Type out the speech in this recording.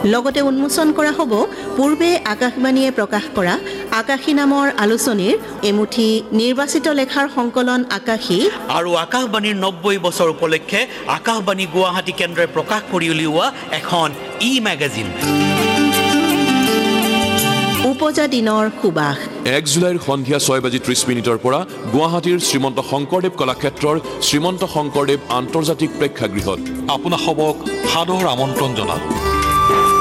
লগতে উন্মোচন কৰা হ'ব পূৰ্বে আকাশবাণীয়ে প্ৰকাশ কৰা আকাশী নামৰ আলোচনীৰ এমুঠি নিৰ্বাচিত লেখাৰ সংকলন আকাশী আৰু আকাশবাণীৰ 90 বছৰ উপলক্ষে আকাশবাণী গুৱাহাটী কেন্দ্ৰই প্ৰকাশ কৰি উলিওৱা এখন ই-মেগাজিন। উপজা দিনৰ সুবাস 1 জুলাইৰ সন্ধিয়া 6:30 পৰা গুৱাহাটীৰ শ্ৰীমন্ত শংকৰদেৱ কলাক্ষেত্ৰৰ শ্ৰীমন্ত শংকৰদেৱ আন্তৰ্জাতিক প্ৰেক্ষাগৃহত আপোনাসবক সাদৰ আমন্ত্ৰণ জনাওঁ।